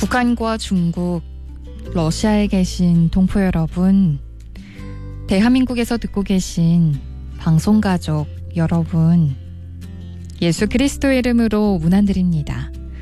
북한과 중국, 러시아에 계신 동포 여러분, 대한민국에서 듣고 계신 방송가족 여러분, 예수 그리스도의 이름으로 문안드립니다.